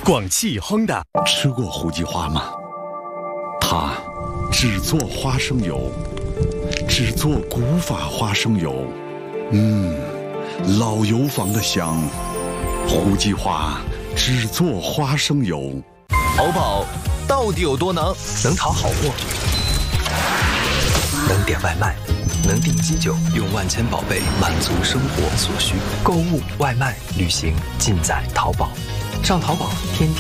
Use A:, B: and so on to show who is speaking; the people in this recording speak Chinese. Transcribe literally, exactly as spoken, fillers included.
A: 广汽亨达。
B: 吃过胡记花吗？它只做花生油，只做古法花生油。嗯，老油坊的香。胡记花只做花生油。
C: 淘宝到底有多能？能淘好货，能点外卖，能订机酒，用万千宝贝满足生活所需。购物、外卖、旅行，尽在淘宝。上淘宝，天天。